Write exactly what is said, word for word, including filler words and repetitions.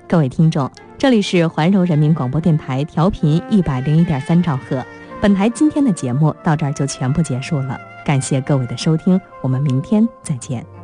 各位听众，这里是环柔人民广播电台调频一百零一点三兆赫。本台今天的节目到这儿就全部结束了，感谢各位的收听，我们明天再见。